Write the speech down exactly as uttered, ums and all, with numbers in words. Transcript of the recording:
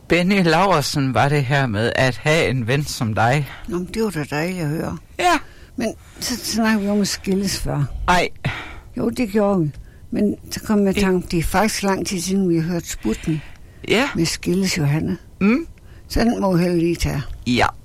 Benny Laursen var det her med at have en ven som dig. Nå, men det var da dejligt at høre. Ja. Men så snakker vi om at skilles før. Ej. Jo, det gjorde vi. Men så kom jeg i tanke, det er faktisk lang tid siden, vi har hørt Sputnik Ja. med Skilles Johanne. Mm. Så den må vi heller lige tage. Ja.